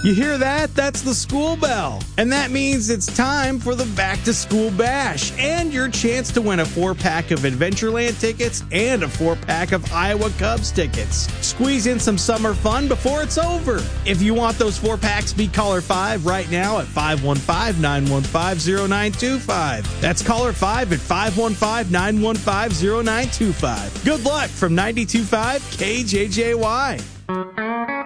You hear that? That's the school bell. And that means it's time for the Back to School Bash and your chance to win a 4-pack of Adventureland tickets and a 4-pack of Iowa Cubs tickets. Squeeze in some summer fun before it's over. If you want those 4-packs, be caller 5 right now at 515-915-0925. That's caller 5 at 515-915-0925. Good luck from 92.5 KJJY.